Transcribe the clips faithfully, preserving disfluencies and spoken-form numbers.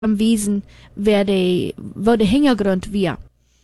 am Wiesen, wer die, wo der Hintergrund wir.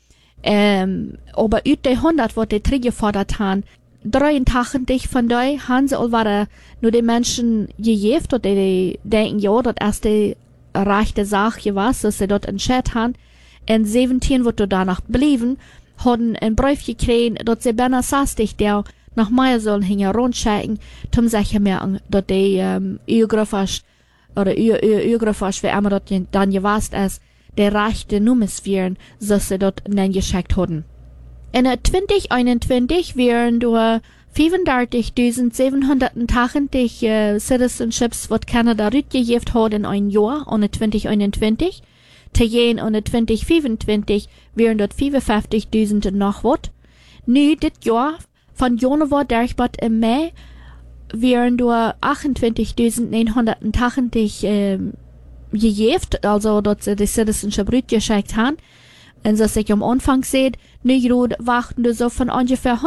Ähm, aber ut de hundert, wat de teruggefordert han, drieëntachtig van die han ze al waren nur die Menschen gejeft, dat die denken, ja, dat erst die rechte Sache was, dass sie dort entschieden han. En zeventien, wat er danach blieben, hadden een brief gekregen, dat ze bijna zestig der nach mij sollen hingen rondchecken, tom zeggen merken, dat die um, Ugrafas, oder Ugrafas, wie immer dat dann gewast ist, de rechte Nummers wären, so sie dort nen geschickt hadden. In twintig eenentwintig wären door vijfendertigduizend zevenhonderdtachtig uh, citizenships, wat Canada uitgegeven had in een jaar, in twintig eenentwintig. Tegen in twintig vijfentwintig wären dort vijfenvijftigduizend nog wat. Nu, dit jaar, van januari dergbad in mei, wären door achtentwintigduizend negenhonderdtachtig um, gegeven, also dat ze de citizenship uitgeschickt haben. En zoals ik am Anfang zei, nu groot wachten er so von ungefähr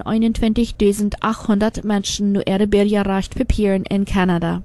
honderdeenentwintigduizend-achthonderd Menschen nu ihre Bürgerrecht papieren in Kanada.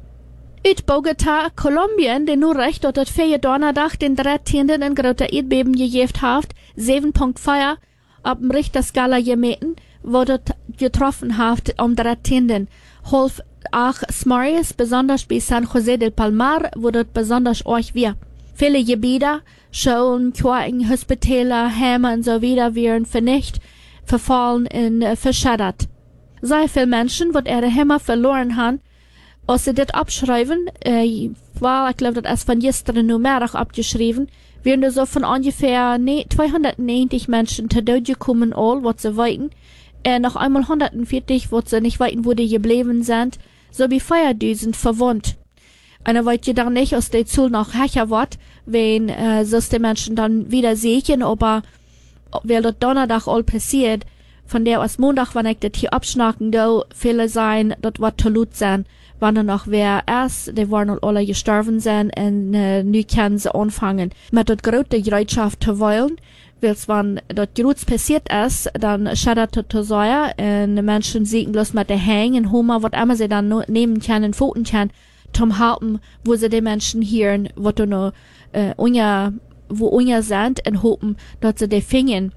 Uit Bogota, Kolumbien, die nu recht dat het vier donderdag den dertienden een grote Erdbeben gegeven heeft, zeven komma vier op dem Richterskala gemeten, wo het getroffen heeft am dertienden. Half auch Smarius, besonders bei San José del Palmar, wo het besonders euch wir. Viele Gebiete, Schulen, Kirchen, Hospitäler, Heime und so weiter wären vernichtet, verfallen und äh, verschaddert. Sehr viele Menschen, die ihre Heime verloren haben, als sie das abschreiben, äh, war, ich glaube, das ist von gestern nur mehr abgeschrieben, wären so von ungefähr zweihundertneunzig Menschen zu Tode gekommen, all, was sie wollten, äh, noch einmal hundertvierzig, was sie nicht wollten, wo die geblieben sind, sowie viertausend verwundet. Und wollt ihr dann nicht aus der Zahl noch höher wird, wenn äh, so die Menschen dann wieder sehen, aber weil das Donnerstag all passiert, von der aus Montag, wenn ich das hier abschnacken, da viele sein, das wird zu laut sein, wenn dann noch wer erst, die waren alle gestorben sein, und äh, nu können sie anfangen, mit der großen Bereitschaft zu wollen, weil wenn das Groß passiert ist, dann schadet das zu sehr, und die Menschen sehen bloß mit der Hängen, Hummer, was immer sie dann no nehmen können, foten können, zum Halten, wo sie die Menschen hören, wo du noch, äh, unja, wo unja sind, und hoffen, dass sie die fingen.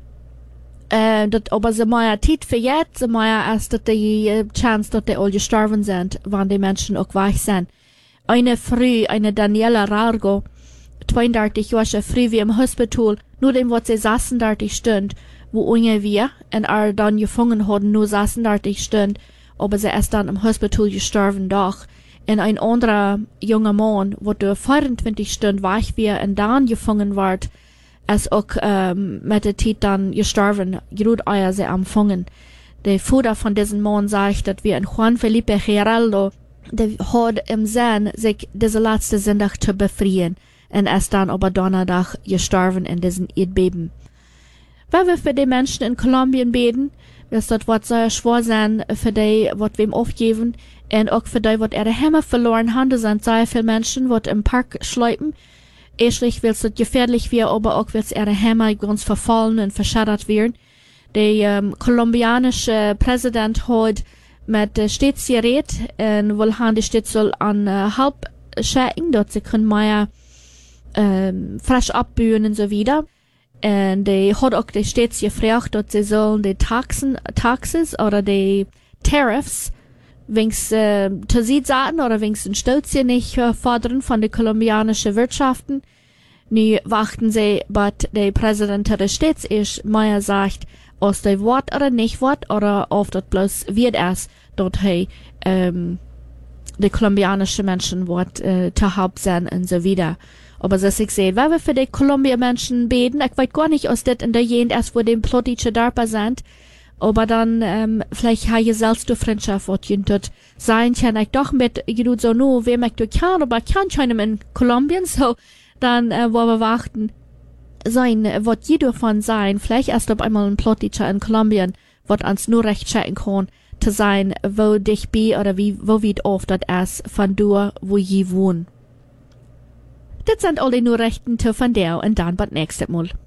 Äh, dat, aber sie mehr Zeit für jetzt, sie mehr erst, dass die äh, Chance, dass die alle gestorben sind, wenn die Menschen auch weich sind. Eine Frau, eine Daniela Rargo, zweiunddreißig Jahre früh wie im Hospital, nur dem, was sie sechsunddreißig stund, wo unja wir, und er dann gefangen haben, nur sechsunddreißig stund, aber sie ist dann im Hospital gestorben, doch. En ein anderer junger Mann, wo der vierundzwanzig Stunden weich war und dann gefangen wird, ist auch ähm, mit der Zeit dann gestorben, gerade euer sie empfangen. Der Vater von diesem Mann sagt, dass wir in Juan Felipe Geraldo, der hat im Sinn, sich diese letzte Sonntag zu befreien, und ist dann aber Donnerstag gestorben in diesem Erdbeben. Wenn wir für die Menschen in Kolumbien beten, wird das wird sehr schwer sein für die, was wir ihm aufgeben, und auch für die, die ihre Heime verloren haben. Da sind sehr viele Menschen, die im Park schleipen. Erstlich will es gefährlich werden, aber auch will es ihre Heime ganz verfallen und verschaddert werden. Der ähm, kolumbianische Präsident hat mit äh, Stets geredet und will haben, die Stadt soll an äh, halb schicken, dort sie können mehr ähm, frisch abbühen und so wieder. Und der hat auch die Stadt gefragt, dass sie sollen die Taxen, Taxes oder die Tariffs wings äh, zu sie sagen oder wings ein Stolzchen nicht äh, fordern von den kolumbianischen Wirtschaften. Nu warten sie, bis der Präsident der Stadt ist, Meier sagt, aus der Wort oder nicht Wort oder auf das bloß wird es, dort hey, ähm, die kolumbianischen Menschen wird äh, zu Haupt sein und so wieder. Aber so ich sehe, wenn wir für die Kolumbien-Menschen beten, ich weiß gar nicht, aus das in der Jent erst, wo die politische Dörper sind, aber dann, ähm, vielleicht habe ich selbst die Freundschaft, was jüntert sein kann, ich doch mit, ich tue so nur, wem ich du kann, aber ich kann keinem in Kolumbien, so, dann, äh, wo wir warten, sein, was jeder von sein, vielleicht erst auf einmal ein politischer in Kolumbien, was uns nur recht checken kann, zu sein, wo dich bi, oder wie, wo weit oft das ist, von du, wo je wohnen. Das sind alle nur Rechten zu von der, und dann bis nächstes Mal.